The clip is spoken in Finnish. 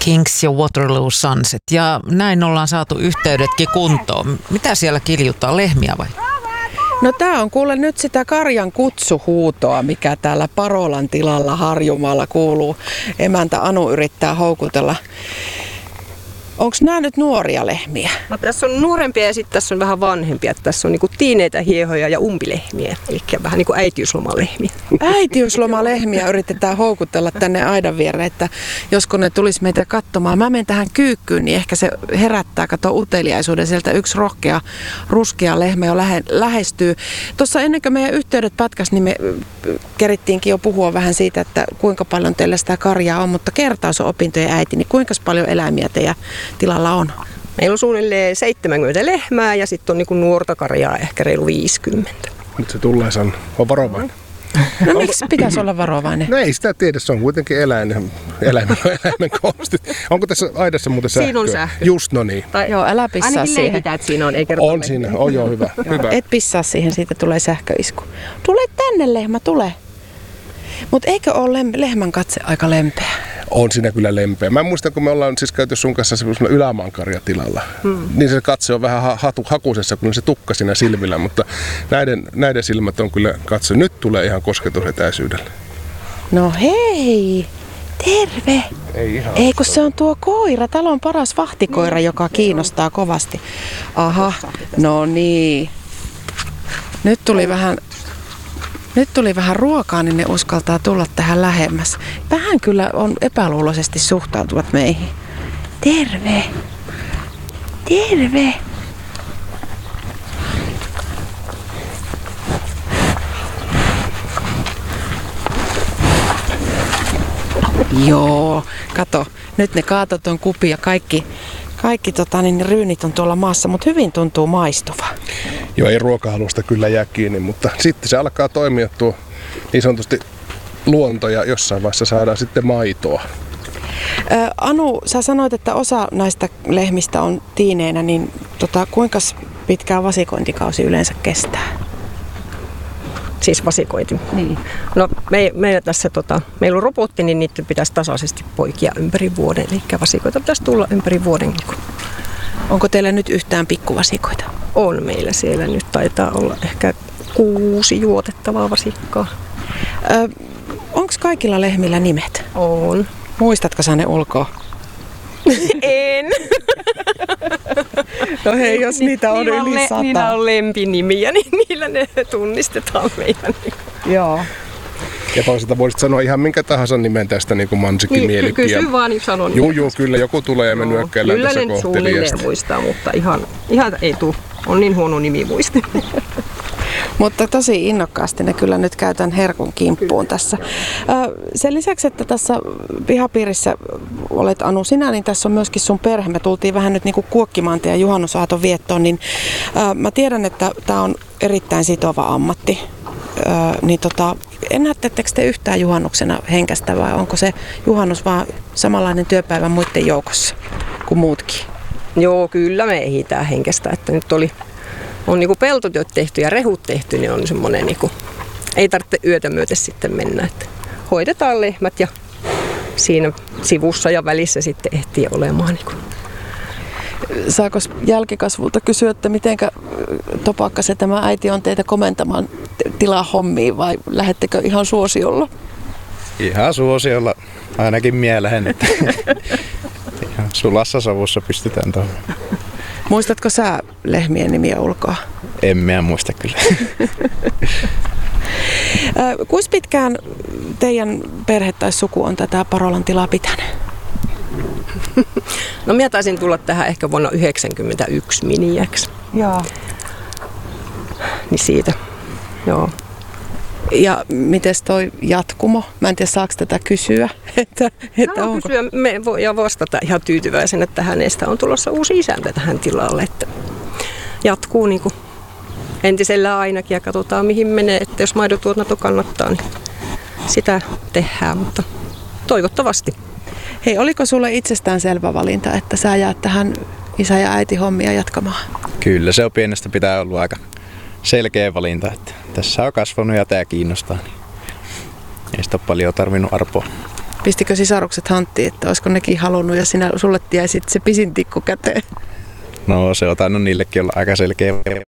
Kings ja Waterloo Sunset. Ja näin ollaan saatu yhteydetkin kuntoon. Mitä siellä kiljutaan, lehmiä vai? No tää on kuule nyt sitä karjan kutsuhuutoa, mikä täällä Parolan tilalla Harjumaalla kuuluu. Emäntä Anu yrittää houkutella. Onko nämä nyt nuoria lehmiä? No, tässä on nuorempia ja sitten tässä on vähän vanhempia. Tässä on niinku tiineitä hiehoja ja umpilehmiä, eli vähän niin kuin äitiyslomalehmiä. Äitiyslomalehmiä yritetään houkutella tänne aidan viereen, että josko ne tulisi meitä katsomaan. Mä menen tähän kyykkyyn, niin ehkä se herättää uteliaisuuden. Sieltä yksi rohkea, ruskea lehmä jo lähestyy. Tuossa ennen kuin meidän yhteydet pätkäs, niin me kerittiinkin jo puhua vähän siitä, että kuinka paljon teillä sitä karjaa on, mutta kertaus on opintojen äiti, niin kuinka paljon eläimiä teidän tilalla on? Meillä on suunnilleen 70 lehmää ja sitten on niinku nuorta karjaa ehkä reilu 50. Nyt se tulee, on varovainen. No miksi pitäisi olla varovainen? No ei sitä tiedä, se on kuitenkin eläimen konstit. Onko tässä aidassa muuten sähköä? Siinä on sähkö. Just, no niin. Joo, älä pissaa ainakin siihen. leikitään, että siinä on, ei kerrota. On siinä, on joo, hyvä. hyvä. Et pissaa siihen, siitä tulee sähköisku. Tule tänne lehmä, tule. Mutta eikö ole lehmän katse aika lempeä? On siinä kyllä lempeä. Mä muistan, kun me ollaan siis käyty sun kanssa semmoisella ylämaankarjatilalla, niin se katse on vähän hakusessa, kun se tukka siinä silmillä, mutta näiden silmät on kyllä katse. Nyt tulee ihan kosketusetäisyydelle. No hei, terve. Ei kun se on tuo koira, talon paras vahtikoira, joka kiinnostaa kovasti. Aha, no niin. Nyt tuli vähän ruokaa, niin ne uskaltaa tulla tähän lähemmäs. Vähän kyllä on epäluuloisesti suhtautuvat meihin. Terve! Terve! Joo, kato. Nyt ne kaatot ton kupin ja kaikki ryynit on tuolla maassa, mutta hyvin tuntuu maistuva. Joo, ei ruokahalusta kyllä jää kiinni, mutta sitten se alkaa toimia tuo niin sanotusti luonto ja jossain vaiheessa saadaan sitten maitoa. Anu, sä sanoit, että osa näistä lehmistä on tiineinä, niin kuinka pitkään vasikointikausi yleensä kestää? Siis vasikointi. Niin. No meillä on robotti, niin niiden pitäisi tasaisesti poikia ympäri vuoden. Eli vasikoita pitäisi tulla ympäri vuoden. Onko teillä nyt yhtään pikkuvasikoita? On meillä siellä nyt. Taitaa olla ehkä 6 juotettavaa vasikkaa. Onko kaikilla lehmillä nimet? On. Muistatko sä ne ulkoa? En. No hei, jos niitä on yli 100. Niillä on lempinimiä, niin niillä ne tunnistetaan meidän. Joo. Ja toisaalta voisit sanoa ihan minkä tahansa nimen tästä niin kuin Mansikki Mielikki. Kysy vaan, niin sanon. Joo, kyllä joku tulee ja me nyökkäillään tässä kohteliasta. Kyllä ne suunnilleen muistaa, mutta ihan ei tule. On niin huono nimi muisti. Mutta tosi innokkaasti ne kyllä nyt käytän herkun kimppuun tässä. Sen lisäksi, että tässä pihapiirissä olet Anu sinä, niin tässä on myöskin sun perhe. Me tultiin vähän nyt niin kuin kuokkimaan teidän juhannusaaton viettoon, niin mä tiedän, että tämä on erittäin sitova ammatti. Ennättettekö te yhtään juhannuksena henkästä vai onko se juhannus vaan samanlainen työpäivä muiden joukossa kuin muutkin? Joo, kyllä me ehditään henkestä, että nyt on niinku peltotyöt tehty ja rehut tehty, niin on semmoinen niinku, ei tarvitse yötä myöten sitten mennä, että hoidetaan lehmät ja siinä sivussa ja välissä sitten ehtii olemaan. Niinku. Saako jälkikasvulta kysyä, että mitenkä topakka se tämä äiti on teitä komentamaan tilahommiin vai lähettekö ihan suosiolla? Ihan suosiolla, ainakin mielen, että ihan sulassa savussa pystytään tuohon. Muistatko sä lehmien nimiä ulkoa? En minä muista kyllä. Kuinka pitkään teidän perhe tai suku on tätä Parolan tilaa pitänyt? No minä taisin tulla tähän ehkä vuonna 1991 miniäksi. Joo. Niin siitä, joo. Ja mites toi jatkumo? Mä en tiedä, saako tätä kysyä? Että onko? Kysyä, me voidaan vastata ihan tyytyväisenä, että hänestä on tulossa uusi isäntä tähän tilalle. Että jatkuu niin kuin entisellä ainakin ja katsotaan mihin menee. Että jos maidontuotanto kannattaa, niin sitä tehdään, mutta toivottavasti. Hei, oliko sulle itsestään selvä valinta, että sä jäät tähän isä- ja äiti hommia jatkamaan? Kyllä, se on pienestä pitää ollut aika selkeä valinta, että tässä on kasvanut ja tämä kiinnostaa. Niin ei sitä ole paljon tarvinnut arpoa. Pistikö sisarukset hanttiin, että olisiko nekin halunnut ja sulle jäi sitten se pisin tikku käteen? No se on tainnut niillekin olla aika selkeä